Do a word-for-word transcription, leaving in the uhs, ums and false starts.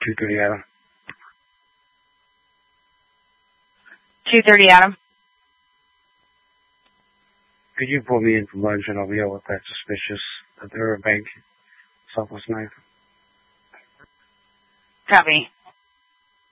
two thirty Adam. two thirty Adam. Could you pull me in for lunch and I'll be able to that suspicious at the Riverbank Southwest ninth? Copy.